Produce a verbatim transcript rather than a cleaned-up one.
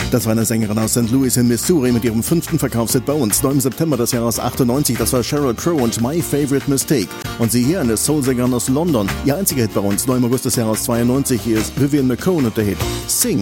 Das war eine Sängerin aus Sankt Louis in Missouri mit ihrem fünften Verkaufshit bei uns. Neu im September des Jahres achtundneunzig, das war Sheryl Crow und My Favorite Mistake. Und sie hier, eine Soul-Sängerin aus London. Ihr einziger Hit bei uns, neu im August des Jahres zweiundneunzig, hier ist Vivian McCone und der Hit Sing.